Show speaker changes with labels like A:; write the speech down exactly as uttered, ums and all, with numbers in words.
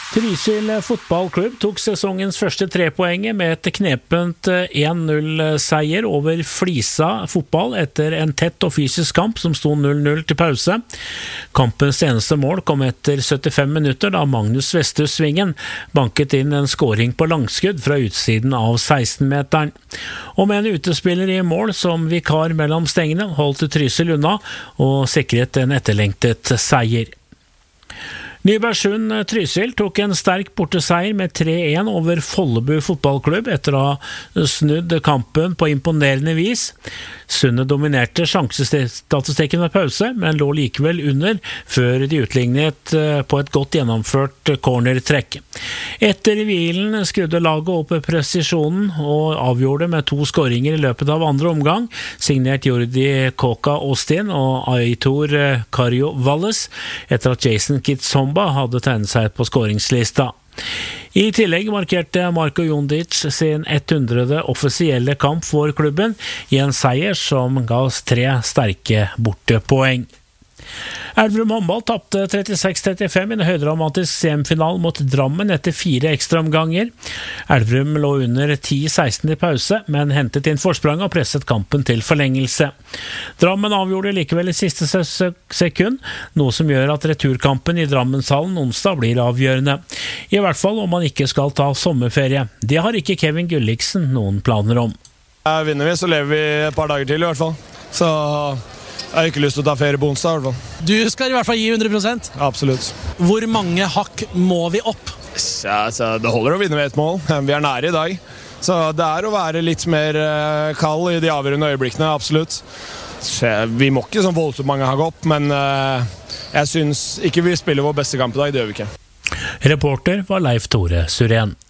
A: Trysil fotballklubb tok sesongens første trepoenger med et knepent en null-seier over Flisa fotball etter en tett og fysisk kamp som sto null null til pause. Kampens eneste mål kom etter syttifem minutter da Magnus Vesthus Svingen banket inn en scoring på langskudd fra utsiden av seksten-meteren. Og med en utespiller i mål som vikar mellom stengene holdt Trysil unna og sikret en etterlengtet seier. Nybergsund Trysil tok en sterk borteseier med tre en over Follebu fotballklubb etter å ha snudd kampen på imponerende vis. Sundet dominerte sjansestatistikken ved pause, men lå likevel under før de utlignet på et godt gjennomført cornertrekk. Etter hvilen skrudde laget opp presisjonen og avgjorde med to skåringer i løpet av andre omgang, signert Jordi Koka Austin og Aitor Kario Valles, etter at Jason Kitsomba hadde tegnet seg på skåringslista. I tillegg markerte Marko Jondic sin hundrede offisielle kamp for klubben i en seier som ga oss tre sterke bortepoeng. Elverum håndball tapte trettiseks trettifem i en høydramatisk semifinal mot Drammen etter fire ekstraomganger. Elverum lå under ti seksten i pause, men hentet inn forsprang og presset kampen til forlengelse. Drammen avgjorde likevel i siste sekund, noe som gjør at returkampen i Drammenshallen onsdag blir avgjørende. I hvert fall om man ikke skal ta sommerferie. Det har ikke Kevin Gulliksen noen planer om.
B: Vinner vi, så lever vi et par dager til i hvert fall. Så jeg har ikke lyst til å ta ferie på onsdag i hvert fall.
C: Du skal i hvert fall gi hundre prosent?
B: Absolutt.
C: Hvor mange hakk må vi opp?
B: Ja, så det holder å vinne med et mål. Vi er nære i dag. Så det er å være litt mer kald i de avgjørende øyeblikkene, absolutt. Så vi må ikke sånn voldsomt mange hakk opp, men jeg synes ikke vi spiller vår beste kamp i dag, det gjør vi ikke.
A: Reporter var Leif Tore Suren.